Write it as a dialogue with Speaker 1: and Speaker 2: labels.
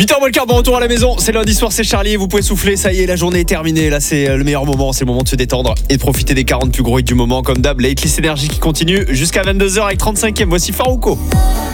Speaker 1: 8h moins le quart, bon retour à la maison. C'est lundi soir, c'est Charlie. Vous pouvez souffler, ça y est, la journée est terminée. Là, c'est le meilleur moment. C'est le moment de se détendre et de profiter des 40 plus gros hits du moment. Comme d'hab, la hitlist énergie qui continue jusqu'à 22h avec 35e. Voici Farouko.